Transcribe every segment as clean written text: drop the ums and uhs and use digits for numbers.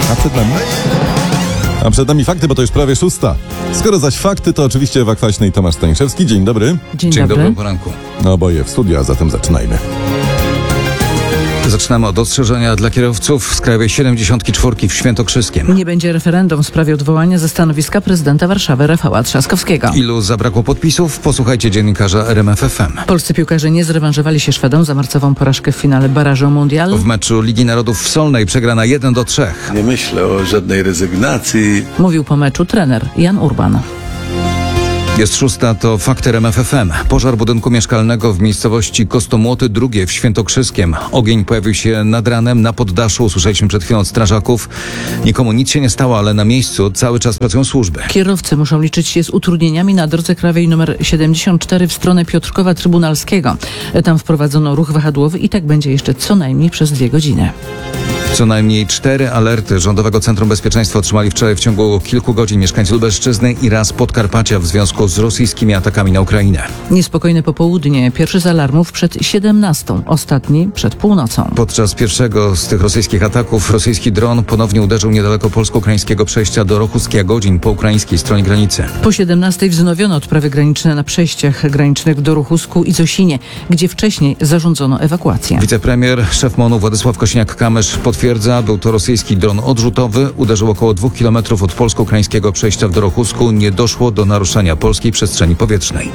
A przed nami fakty, bo to już prawie 6. Skoro zaś fakty, to oczywiście Ewa Kwaśny i Tomasz Stańszewski. Dzień dobry. Dzień dobry, poranku. Oboje w studiu, a zatem zaczynajmy. Zaczynamy od ostrzeżenia dla kierowców z Krajowej 74 w Świętokrzyskiem. Nie będzie referendum w sprawie odwołania ze stanowiska prezydenta Warszawy Rafała Trzaskowskiego. Ilu zabrakło podpisów? Posłuchajcie dziennikarza RMF FM. Polscy piłkarze nie zrewanżowali się Szwedom za marcową porażkę w finale barażu Mundial. W meczu Ligi Narodów w Solnej przegrana 1-3. Nie myślę o żadnej rezygnacji. Mówił po meczu trener Jan Urban. Jest 6, to fakty RMF FM. Pożar budynku mieszkalnego w miejscowości Kostomłoty II w Świętokrzyskiem. Ogień pojawił się nad ranem na poddaszu. Usłyszeliśmy przed chwilą od strażaków. Nikomu nic się nie stało, ale na miejscu cały czas pracują służby. Kierowcy muszą liczyć się z utrudnieniami na drodze krajowej nr 74 w stronę Piotrkowa Trybunalskiego. Tam wprowadzono ruch wahadłowy i tak będzie jeszcze co najmniej przez 2 godziny. Co najmniej 4 alerty Rządowego Centrum Bezpieczeństwa otrzymali wczoraj w ciągu kilku godzin mieszkańcy Lubelszczyzny i raz Podkarpacia w związku z rosyjskimi atakami na Ukrainę. Niespokojne popołudnie. Pierwszy z alarmów przed 17, ostatni przed północą. Podczas pierwszego z tych rosyjskich ataków rosyjski dron ponownie uderzył niedaleko polsko-ukraińskiego przejścia do Rochuskia-Godzin po ukraińskiej stronie granicy. Po 17 wznowiono odprawy graniczne na przejściach granicznych do Ruchusku i Zosinie, gdzie wcześniej zarządzono ewakuację. Wicepremier, szef MON-u Władysław Kosiniak-Kamysz potwierdza, był to rosyjski dron odrzutowy. Uderzył około 2 km od polsko-ukraińskiego przejścia w Dorochusku. Nie doszło do naruszenia polskiej przestrzeni powietrznej.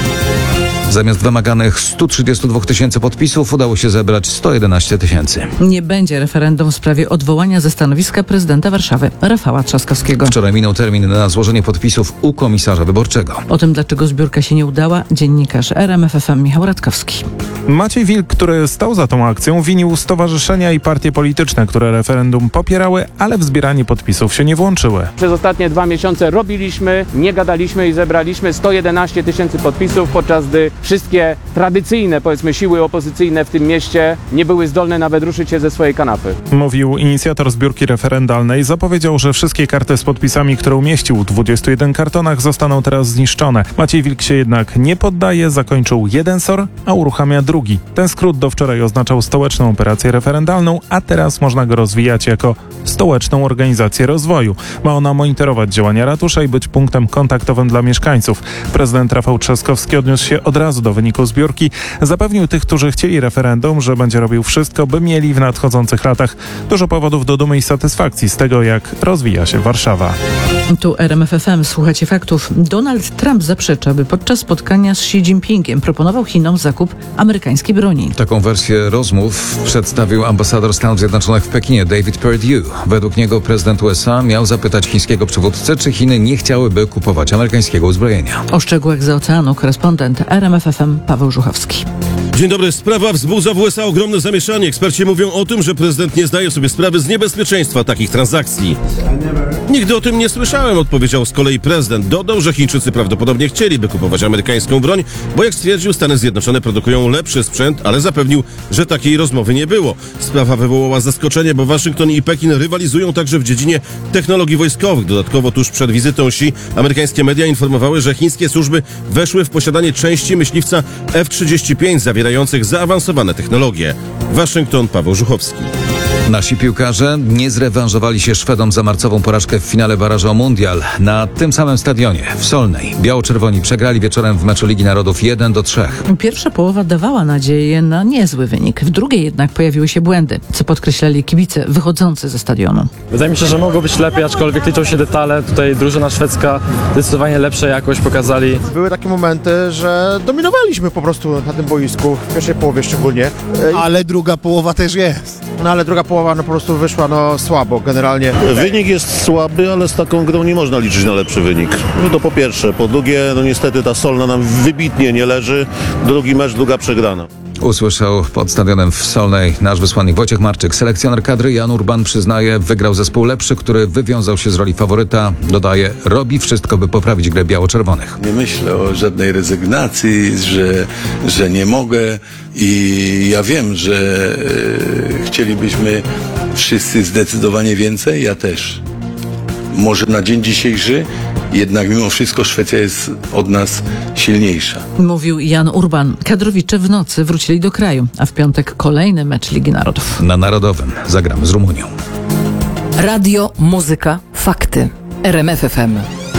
Zamiast wymaganych 132 tysięcy podpisów udało się zebrać 111 tysięcy. Nie będzie referendum w sprawie odwołania ze stanowiska prezydenta Warszawy Rafała Trzaskowskiego. Wczoraj minął termin na złożenie podpisów u komisarza wyborczego. O tym, dlaczego zbiórka się nie udała, dziennikarz RMF FM Michał Radkowski. Maciej Wilk, który stał za tą akcją, winił stowarzyszenia i partie polityczne, które referendum popierały, ale w zbieranie podpisów się nie włączyły. Przez ostatnie 2 miesiące robiliśmy, nie gadaliśmy i zebraliśmy 111 tysięcy podpisów, podczas gdy wszystkie tradycyjne, powiedzmy, siły opozycyjne w tym mieście nie były zdolne nawet ruszyć się ze swojej kanapy. Mówił inicjator zbiórki referendalnej. Zapowiedział, że wszystkie karty z podpisami, które umieścił w 21 kartonach, zostaną teraz zniszczone. Maciej Wilk się jednak nie poddaje, zakończył jeden SOR, a uruchamia drugi. Ten skrót do wczoraj oznaczał stołeczną operację referendalną, a teraz można go rozwijać jako stołeczną organizację rozwoju. Ma ona monitorować działania ratusza i być punktem kontaktowym dla mieszkańców. Prezydent Rafał Trzaskowski odniósł się od razu do wyniku zbiórki. Zapewnił tych, którzy chcieli referendum, że będzie robił wszystko, by mieli w nadchodzących latach dużo powodów do dumy i satysfakcji z tego, jak rozwija się Warszawa. Tu RMF FM, słuchacie faktów. Donald Trump zaprzecza, by podczas spotkania z Xi Jinpingiem proponował Chinom zakup amerykańskiej broni. Taką wersję rozmów przedstawił ambasador Stanów Zjednoczonych w Pekinie David Perdue. Według niego prezydent USA miał zapytać chińskiego przywódcę, czy Chiny nie chciałyby kupować amerykańskiego uzbrojenia. O szczegółach z oceanu korespondent RMF FM Paweł Żuchowski. Dzień dobry. Sprawa wzbudza w USA ogromne zamieszanie. Eksperci mówią o tym, że prezydent nie zdaje sobie sprawy z niebezpieczeństwa takich transakcji. Nigdy o tym nie słyszałem, odpowiedział z kolei prezydent. Dodał, że Chińczycy prawdopodobnie chcieliby kupować amerykańską broń, bo jak stwierdził, Stany Zjednoczone produkują lepszy sprzęt, ale zapewnił, że takiej rozmowy nie było. Sprawa wywołała zaskoczenie, bo Waszyngton i Pekin rywalizują także w dziedzinie technologii wojskowych. Dodatkowo tuż przed wizytą Xi amerykańskie media informowały, że chińskie służby weszły w posiadanie części myśliwca F-35 zawierających zaawansowane technologie. Waszyngton, Paweł Żuchowski. Nasi piłkarze nie zrewanżowali się Szwedom za marcową porażkę w finale barażu Mundial. Na tym samym stadionie, w Solnej, biało-czerwoni przegrali wieczorem w meczu Ligi Narodów 1-3. Pierwsza połowa dawała nadzieję na niezły wynik. W drugiej jednak pojawiły się błędy, co podkreślali kibice wychodzący ze stadionu. Wydaje mi się, że mogło być lepiej, aczkolwiek liczą się detale. Tutaj drużyna szwedzka zdecydowanie lepsza jakość pokazali. Były takie momenty, że dominowaliśmy po prostu na tym boisku, w pierwszej połowie szczególnie. Ale druga połowa też jest. No ale druga połowa po prostu wyszła słabo generalnie. Wynik jest słaby, ale z taką grą nie można liczyć na lepszy wynik. No to po pierwsze. Po drugie, niestety ta Solna nam wybitnie nie leży. Drugi mecz, druga przegrana. Usłyszał pod stadionem w Solnej nasz wysłannik Wojciech Marczyk. Selekcjoner kadry Jan Urban przyznaje, wygrał zespół lepszy, który wywiązał się z roli faworyta. Dodaje, robi wszystko, by poprawić grę biało-czerwonych. Nie myślę o żadnej rezygnacji, że nie mogę i ja wiem, że chcielibyśmy wszyscy zdecydowanie więcej, ja też. Może na dzień dzisiejszy, jednak mimo wszystko Szwecja jest od nas silniejsza. Mówił Jan Urban. Kadrowicze w nocy wrócili do kraju, a w piątek kolejny mecz Ligi Narodów. Na Narodowym zagramy z Rumunią. Radio, muzyka, fakty. RMF FM.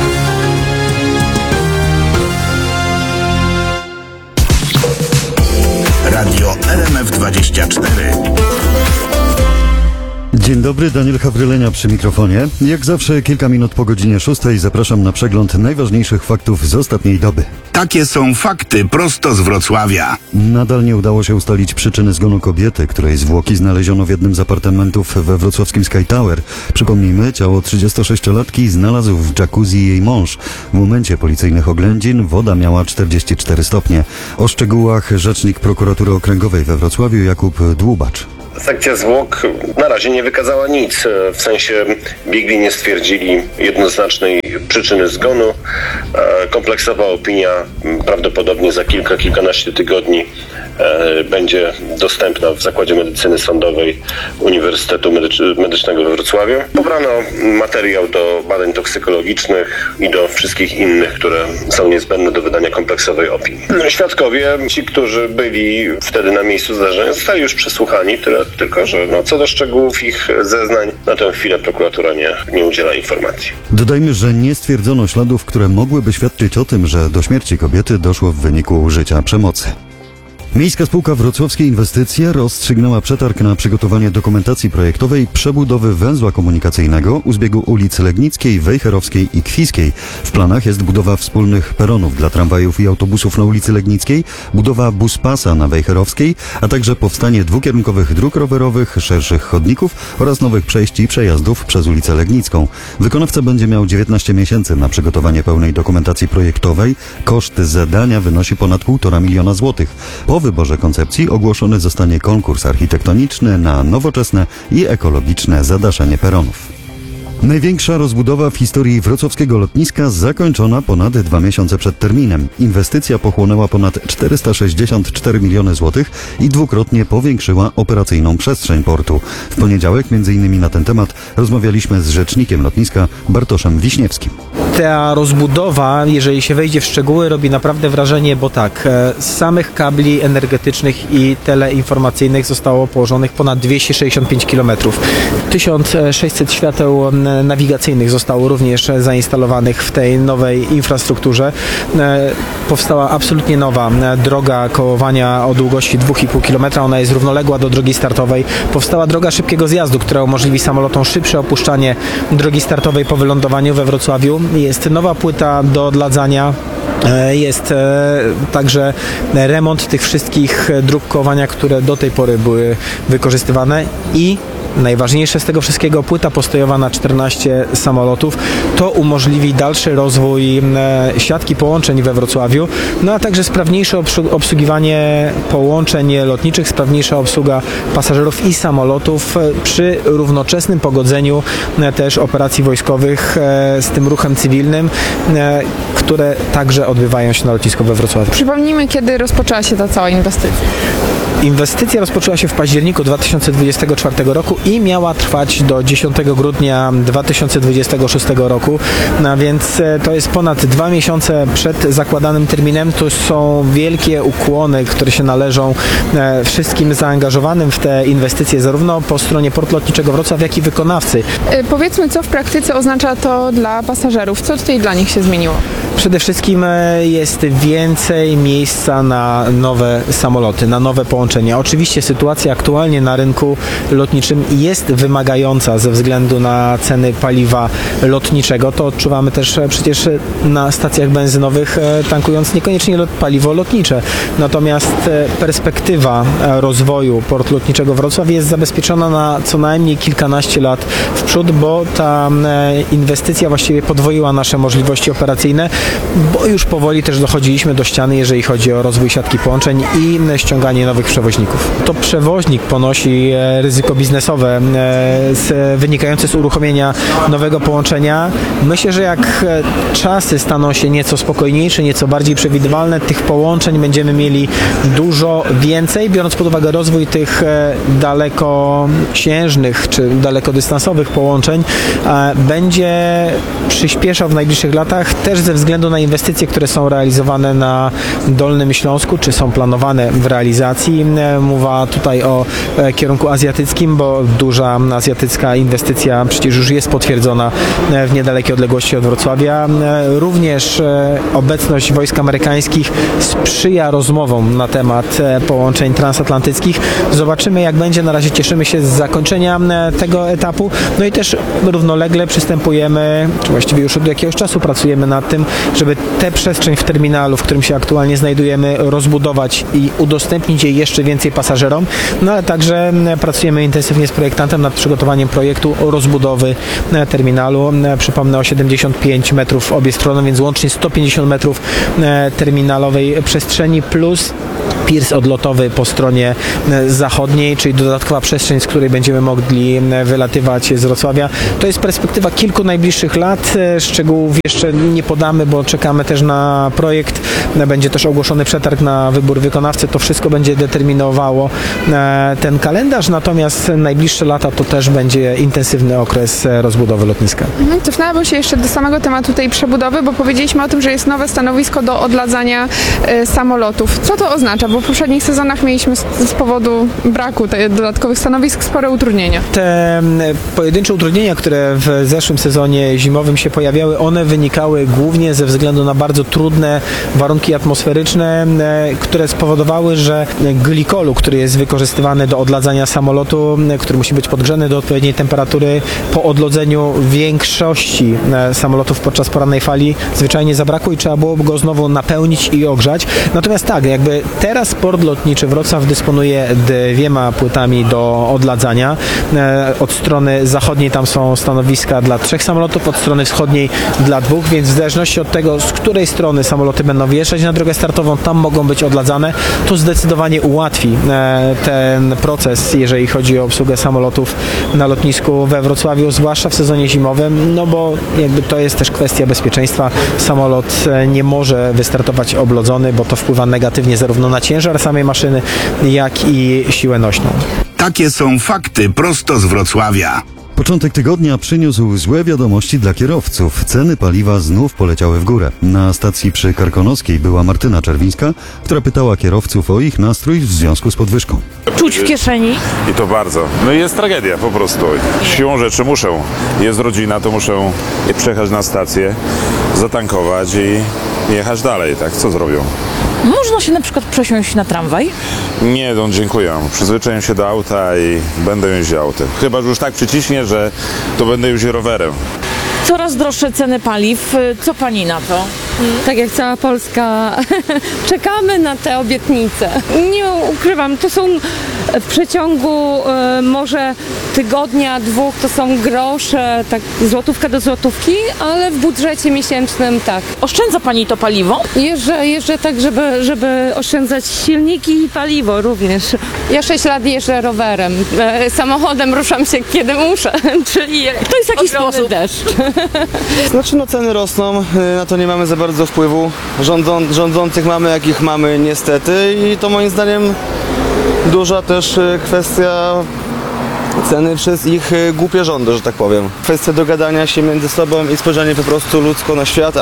Radio RMF24. Dzień dobry, Daniel Hawrylenia przy mikrofonie. Jak zawsze kilka minut po godzinie 6 zapraszam na przegląd najważniejszych faktów z ostatniej doby. Takie są fakty prosto z Wrocławia. Nadal nie udało się ustalić przyczyny zgonu kobiety, której zwłoki znaleziono w jednym z apartamentów we wrocławskim Sky Tower. Przypomnijmy, ciało 36-latki znalazł w jacuzzi jej mąż. W momencie policyjnych oględzin woda miała 44 stopnie. O szczegółach rzecznik prokuratury okręgowej we Wrocławiu Jakub Dłubacz. Sekcja zwłok na razie nie wykazała nic, w sensie biegli nie stwierdzili jednoznacznej przyczyny zgonu. Kompleksowa opinia prawdopodobnie za kilkanaście tygodni będzie dostępna w Zakładzie Medycyny Sądowej Uniwersytetu Medycznego we Wrocławiu. Pobrano materiał do badań toksykologicznych i do wszystkich innych, które są niezbędne do wydania kompleksowej opinii. Świadkowie, ci, którzy byli wtedy na miejscu zdarzenia, zostali już przesłuchani, tylko że co do szczegółów ich zeznań, na tę chwilę prokuratura nie udziela informacji. Dodajmy, że nie stwierdzono śladów, które mogłyby świadczyć o tym, że do śmierci kobiety doszło w wyniku użycia przemocy. Miejska Spółka Wrocławskie Inwestycje rozstrzygnęła przetarg na przygotowanie dokumentacji projektowej przebudowy węzła komunikacyjnego u zbiegu ulic Legnickiej, Wejherowskiej i Kwiskiej. W planach jest budowa wspólnych peronów dla tramwajów i autobusów na ulicy Legnickiej, budowa buspasa na Wejherowskiej, a także powstanie dwukierunkowych dróg rowerowych, szerszych chodników oraz nowych przejść i przejazdów przez ulicę Legnicką. Wykonawca będzie miał 19 miesięcy na przygotowanie pełnej dokumentacji projektowej. Koszt zadania wynosi ponad 1,5 miliona złotych. Po wyborze koncepcji ogłoszony zostanie konkurs architektoniczny na nowoczesne i ekologiczne zadaszenie peronów. Największa rozbudowa w historii wrocławskiego lotniska zakończona ponad 2 miesiące przed terminem. Inwestycja pochłonęła ponad 464 miliony złotych i dwukrotnie powiększyła operacyjną przestrzeń portu. W poniedziałek m.in. na ten temat rozmawialiśmy z rzecznikiem lotniska Bartoszem Wiśniewskim. Ta rozbudowa, jeżeli się wejdzie w szczegóły, robi naprawdę wrażenie, bo tak, z samych kabli energetycznych i teleinformacyjnych zostało położonych ponad 265 km. 1600 świateł nawigacyjnych zostało również zainstalowanych w tej nowej infrastrukturze. Powstała absolutnie nowa droga kołowania o długości 2,5 km. Ona jest równoległa do drogi startowej. Powstała droga szybkiego zjazdu, która umożliwi samolotom szybsze opuszczanie drogi startowej po wylądowaniu we Wrocławiu. Jest nowa płyta do odladzania. Jest także remont tych wszystkich dróg kołowania, które do tej pory były wykorzystywane i najważniejsze z tego wszystkiego, płyta postojowa na 14 samolotów. To umożliwi dalszy rozwój siatki połączeń we Wrocławiu, a także sprawniejsze obsługiwanie połączeń lotniczych, sprawniejsza obsługa pasażerów i samolotów przy równoczesnym pogodzeniu też operacji wojskowych z tym ruchem cywilnym, które także odbywają się na lotnisku we Wrocławiu. Przypomnijmy, kiedy rozpoczęła się ta cała inwestycja. Inwestycja rozpoczęła się w październiku 2024 roku i miała trwać do 10 grudnia 2026 roku, więc to jest ponad 2 miesiące przed zakładanym terminem. To są wielkie ukłony, które się należą wszystkim zaangażowanym w te inwestycje, zarówno po stronie Portu Lotniczego Wrocław, jak i wykonawcy. Powiedzmy, co w praktyce oznacza to dla pasażerów? Co tutaj dla nich się zmieniło? Przede wszystkim jest więcej miejsca na nowe samoloty, na nowe połączenia. Oczywiście sytuacja aktualnie na rynku lotniczym jest wymagająca ze względu na ceny paliwa lotniczego. To odczuwamy też przecież na stacjach benzynowych, tankując niekoniecznie paliwo lotnicze. Natomiast perspektywa rozwoju Portu Lotniczego Wrocław jest zabezpieczona na co najmniej kilkanaście lat w przód, bo ta inwestycja właściwie podwoiła nasze możliwości operacyjne, bo już powoli też dochodziliśmy do ściany, jeżeli chodzi o rozwój siatki połączeń i ściąganie nowych przewoźników. To przewoźnik ponosi ryzyko biznesowe wynikające z uruchomienia nowego połączenia. Myślę, że jak czasy staną się nieco spokojniejsze, nieco bardziej przewidywalne, tych połączeń będziemy mieli dużo więcej, biorąc pod uwagę rozwój tych dalekosiężnych czy dalekodystansowych połączeń. połączeń będzie przyspieszał w najbliższych latach też ze względu na inwestycje, które są realizowane na Dolnym Śląsku, czy są planowane w realizacji. Mowa tutaj o kierunku azjatyckim, bo duża azjatycka inwestycja przecież już jest potwierdzona w niedalekiej odległości od Wrocławia. Również obecność wojsk amerykańskich sprzyja rozmowom na temat połączeń transatlantyckich. Zobaczymy, jak będzie. Na razie cieszymy się z zakończenia tego etapu. No i też równolegle przystępujemy, czy właściwie już od jakiegoś czasu pracujemy nad tym, żeby tę przestrzeń w terminalu, w którym się aktualnie znajdujemy, rozbudować i udostępnić jej jeszcze więcej pasażerom. No ale także pracujemy intensywnie z projektantem nad przygotowaniem projektu rozbudowy terminalu. Przypomnę, o 75 metrów obie strony, więc łącznie 150 metrów terminalowej przestrzeni plus piers odlotowy po stronie zachodniej, czyli dodatkowa przestrzeń, z której będziemy mogli wylatywać z Wrocławia. To jest perspektywa kilku najbliższych lat. Szczegółów jeszcze nie podamy, bo czekamy też na projekt. Będzie też ogłoszony przetarg na wybór wykonawcy. To wszystko będzie determinowało ten kalendarz, natomiast najbliższe lata to też będzie intensywny okres rozbudowy lotniska. Cofnęłabym się jeszcze do samego tematu tej przebudowy, bo powiedzieliśmy o tym, że jest nowe stanowisko do odladzania samolotów. Co to oznacza? Bo w poprzednich sezonach mieliśmy z powodu braku dodatkowych stanowisk spore utrudnienia. Te pojedyncze utrudnienia, które w zeszłym sezonie zimowym się pojawiały, one wynikały głównie ze względu na bardzo trudne warunki atmosferyczne, które spowodowały, że glikolu, który jest wykorzystywany do odladzania samolotu, który musi być podgrzany do odpowiedniej temperatury, po odlodzeniu większości samolotów podczas porannej fali zwyczajnie zabrakło i trzeba było go znowu napełnić i ogrzać. Natomiast tak, jakby teraz port lotniczy Wrocław dysponuje 2 płytami do odladzania. Od strony zachodniej tam są stanowiska dla 3 samolotów, od strony wschodniej dla 2, więc w zależności od tego, z której strony samoloty będą wjeżdżać na drogę startową, tam mogą być odladzane. To zdecydowanie ułatwi ten proces, jeżeli chodzi o obsługę samolotów na lotnisku we Wrocławiu, zwłaszcza w sezonie zimowym, no bo jakby to jest też kwestia bezpieczeństwa. Samolot nie może wystartować oblodzony, bo to wpływa negatywnie zarówno na ciężar samej maszyny, jak i siłę nośną. Takie są fakty prosto z Wrocławia. Początek tygodnia przyniósł złe wiadomości dla kierowców. Ceny paliwa znów poleciały w górę. Na stacji przy Karkonoskiej była Martyna Czerwińska, która pytała kierowców o ich nastrój w związku z podwyżką. Czuć w kieszeni? I to bardzo. No i jest tragedia po prostu. Siłą rzeczy muszę. Jest rodzina, to muszę przyjechać na stację, zatankować i jechać dalej, tak? Co zrobią? Można się na przykład przesiąść na tramwaj? Nie, dziękuję. Przyzwyczaiłem się do auta i będę jeździł autem. Chyba, że już tak przyciśnie, że to będę jeździł rowerem. Coraz droższe ceny paliw. Co pani na to? Tak jak cała Polska, czekamy na te obietnice. Nie ukrywam, to są w przeciągu może tygodnia, 2 to są grosze, tak złotówka do złotówki, ale w budżecie miesięcznym tak. Oszczędza pani to paliwo? Jeżdżę tak, żeby oszczędzać silniki i paliwo również. Ja 6 lat jeżdżę rowerem. Samochodem ruszam się kiedy muszę, czyli to jest jakiś sposób deszcz. Znaczy ceny rosną, na to nie mamy za bardzo wpływu. Rządzących mamy jakich mamy niestety i to moim zdaniem duża też kwestia ceny przez ich głupie rządy, że tak powiem. Kwestia dogadania się między sobą i spojrzenie po prostu ludzko na świat,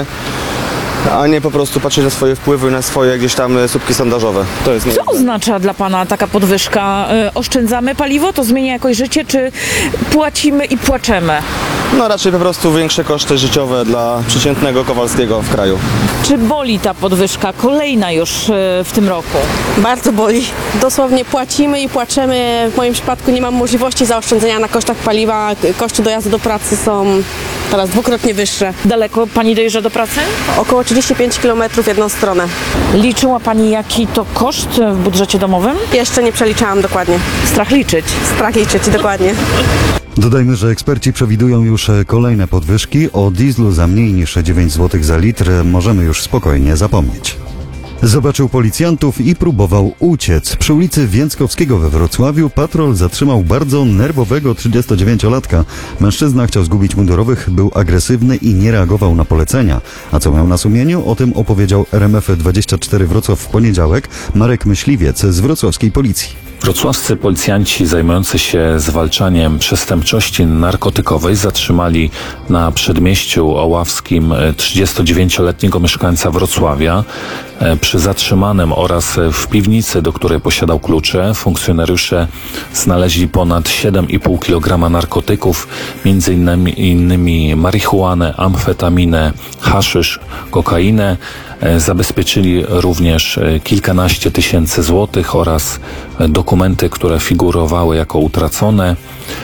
a nie po prostu patrzeć na swoje wpływy, na swoje gdzieś tam słupki sondażowe. To jest Co oznacza dla pana taka podwyżka? Oszczędzamy paliwo? To zmienia jakoś życie? Czy płacimy i płaczemy? No raczej po prostu większe koszty życiowe dla przeciętnego Kowalskiego w kraju. Czy boli ta podwyżka, kolejna już w tym roku? Bardzo boli. Dosłownie płacimy i płaczemy. W moim przypadku nie mam możliwości zaoszczędzenia na kosztach paliwa. Koszty dojazdu do pracy są teraz 2-krotnie wyższe. Daleko pani dojeżdża do pracy? Około 35 km w jedną stronę. Liczyła pani jaki to koszt w budżecie domowym? Jeszcze nie przeliczałam dokładnie. Strach liczyć. Strach liczyć, dokładnie. Dodajmy, że eksperci przewidują już kolejne podwyżki. O dieslu za mniej niż 9 zł za litr możemy już spokojnie zapomnieć. Zobaczył policjantów i próbował uciec. Przy ulicy Więckowskiego we Wrocławiu patrol zatrzymał bardzo nerwowego 39-latka. Mężczyzna chciał zgubić mundurowych, był agresywny i nie reagował na polecenia. A co miał na sumieniu? O tym opowiedział RMF24 Wrocław w poniedziałek Marek Myśliwiec z wrocławskiej policji. Wrocławscy policjanci zajmujący się zwalczaniem przestępczości narkotykowej zatrzymali na przedmieściu oławskim 39-letniego mieszkańca Wrocławia. Przy zatrzymanym oraz w piwnicy, do której posiadał klucze, funkcjonariusze znaleźli ponad 7,5 kg narkotyków, między innymi marihuanę, amfetaminę, haszysz, kokainę. Zabezpieczyli również kilkanaście tysięcy złotych oraz dokumenty, które figurowały jako utracone.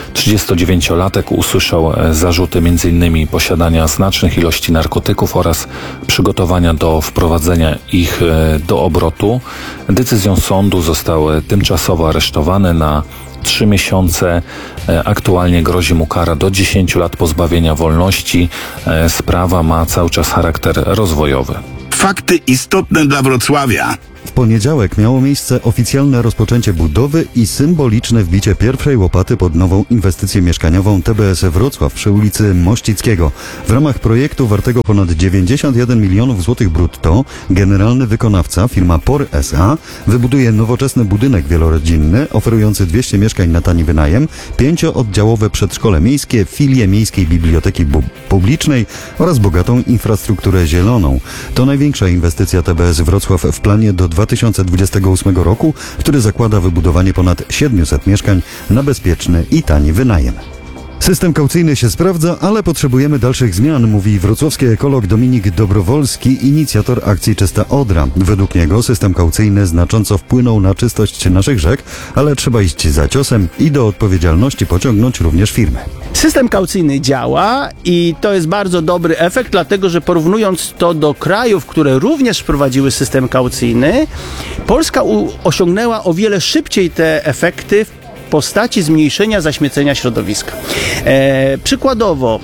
39-latek usłyszał zarzuty m.in. posiadania znacznych ilości narkotyków oraz przygotowania do wprowadzenia ich do obrotu. Decyzją sądu został tymczasowo aresztowany na 3 miesiące. Aktualnie grozi mu kara do 10 lat pozbawienia wolności. Sprawa ma cały czas charakter rozwojowy. Fakty istotne dla Wrocławia. W poniedziałek miało miejsce oficjalne rozpoczęcie budowy i symboliczne wbicie pierwszej łopaty pod nową inwestycję mieszkaniową TBS Wrocław przy ulicy Mościckiego. W ramach projektu wartego ponad 91 milionów złotych brutto generalny wykonawca, firma POR SA, wybuduje nowoczesny budynek wielorodzinny oferujący 200 mieszkań na tani wynajem, 5-oddziałowe przedszkole miejskie, filię Miejskiej Biblioteki Publicznej oraz bogatą infrastrukturę zieloną. To największa inwestycja TBS Wrocław w planie do 2028 roku, który zakłada wybudowanie ponad 700 mieszkań na bezpieczny i tani wynajem. System kaucyjny się sprawdza, ale potrzebujemy dalszych zmian, mówi wrocławski ekolog Dominik Dobrowolski, inicjator akcji Czysta Odra. Według niego system kaucyjny znacząco wpłynął na czystość naszych rzek, ale trzeba iść za ciosem i do odpowiedzialności pociągnąć również firmy. System kaucyjny działa i to jest bardzo dobry efekt, dlatego że porównując to do krajów, które również wprowadziły system kaucyjny, Polska osiągnęła o wiele szybciej te efekty w postaci zmniejszenia zaśmiecenia środowiska. Przykładowo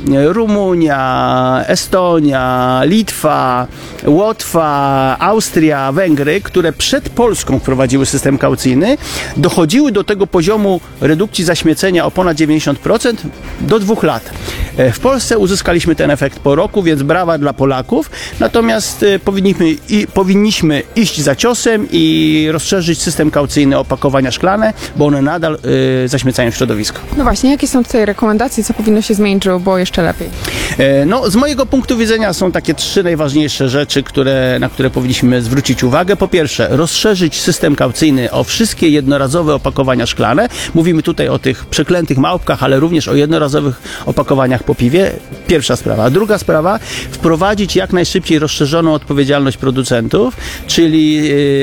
Rumunia, Estonia, Litwa, Łotwa, Austria, Węgry, które przed Polską wprowadziły system kaucyjny, dochodziły do tego poziomu redukcji zaśmiecenia o ponad 90% do 2 lat. W Polsce uzyskaliśmy ten efekt po roku, więc brawa dla Polaków. Natomiast powinniśmy iść za ciosem i rozszerzyć system kaucyjny o opakowania szklane, bo one nadal zaśmiecają środowisko. No właśnie, jakie są tutaj rekomendacje, co powinno się zmienić, żeby było jeszcze lepiej? No, z mojego punktu widzenia są takie 3 najważniejsze rzeczy, na które powinniśmy zwrócić uwagę. Po pierwsze, rozszerzyć system kaucyjny o wszystkie jednorazowe opakowania szklane. Mówimy tutaj o tych przeklętych małpkach, ale również o jednorazowych opakowaniach po piwie. Pierwsza sprawa. Druga sprawa, wprowadzić jak najszybciej rozszerzoną odpowiedzialność producentów, czyli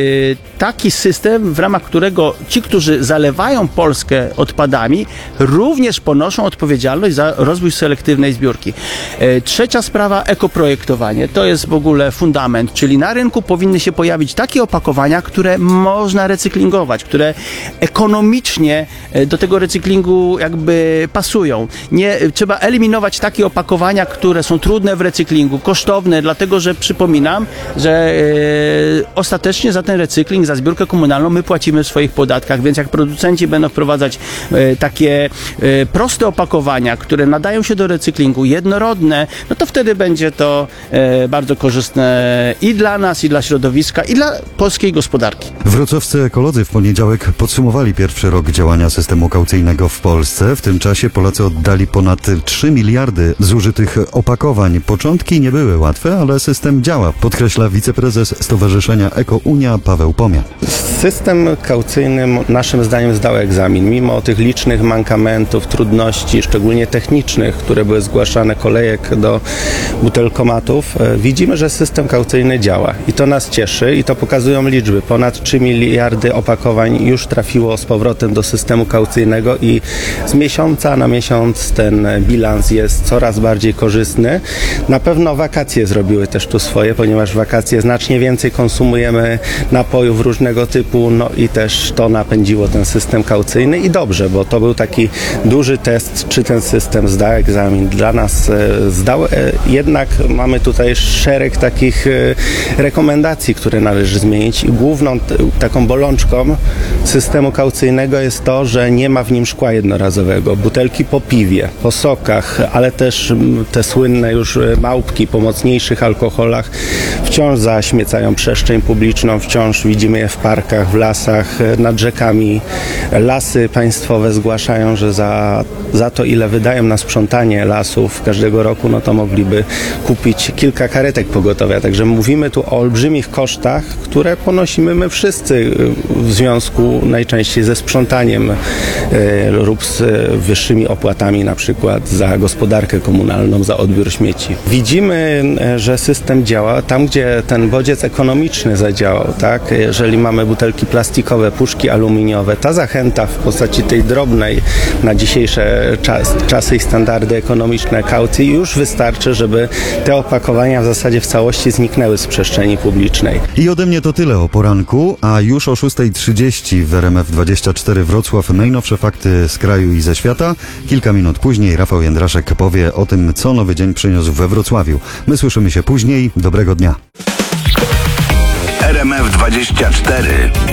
taki system, w ramach którego ci, którzy zalewają Polskę odpadami, również ponoszą odpowiedzialność za rozwój selektywnej zbiórki. Trzecia sprawa, ekoprojektowanie. To jest w ogóle fundament, czyli na rynku powinny się pojawić takie opakowania, które można recyklingować, które ekonomicznie do tego recyklingu jakby pasują. Trzeba eliminować takie opakowania, które są trudne w recyklingu, kosztowne, dlatego że przypominam, że ostatecznie za ten recykling, za zbiórkę komunalną my płacimy w swoich podatkach, więc jak producenci będą wprowadzać takie proste opakowania, które nadają się do recyklingu, jednorodne, no to wtedy będzie to bardzo korzystne i dla nas, i dla środowiska, i dla polskiej gospodarki. Wrocławscy ekolodzy w poniedziałek podsumowali pierwszy rok działania systemu kaucyjnego w Polsce. W tym czasie Polacy oddali ponad 3 miliardy zużytych opakowań. Początki nie były łatwe, ale system działa, podkreśla wiceprezes Stowarzyszenia Eko-Unia Paweł Pomian. System kaucyjny naszym zdaniem zdał egzamin. Mimo tych licznych mankamentów, trudności, szczególnie technicznych, które były zgłaszane, kolejek do butelkomatów, widzimy, że system kaucyjny działa i to nas cieszy i to pokazują liczby. Ponad 3 miliardy opakowań już trafiło z powrotem do systemu kaucyjnego i z miesiąca na miesiąc ten bilans jest coraz bardziej korzystny. Na pewno wakacje zrobiły też tu swoje, ponieważ w wakacje znacznie więcej konsumujemy napojów różnego typu, no i też to napędziło ten system kaucyjny i dobrze, bo to był taki duży test, czy ten system zda egzamin. Dla nas Jednak mamy tutaj szereg takich rekomendacji, które należy zmienić i główną taką bolączką systemu kaucyjnego jest to, że nie ma w nim szkła jednorazowego. Butelki po piwie, po sokach, ale też te słynne już małpki po mocniejszych alkoholach wciąż zaśmiecają przestrzeń publiczną, wciąż widzimy je w parkach, w lasach, nad rzekami. Lasy państwowe zgłaszają, że za to, ile wydają na sprzątanie lasów każdego roku, no to mogliby kupić kilka karetek pogotowia. Także mówimy tu o olbrzymich kosztach, które ponosimy my wszyscy w związku najczęściej ze sprzątaniem lub z wyższymi opłatami na przykład za gospodarkę komunalną, za odbiór śmieci. Widzimy, że system działa tam, gdzie ten bodziec ekonomiczny zadziałał, tak? Jeżeli mamy butelki plastikowe, puszki aluminiowe, ta zachęta w postaci tej drobnej na dzisiejsze czasy i standardy ekonomiczne kaucji już wystarczy, żeby te opakowania w zasadzie w całości zniknęły z przestrzeni publicznej. I ode mnie to tyle o poranku, a już o 6:30 w RMF24 Wrocław najnowsze fakty z kraju i ze świata. Kilka minut później Rafał Jędraszek powie o tym, co nowy dzień przyniósł we Wrocławiu. My słyszymy się później. Dobrego dnia. RMF24.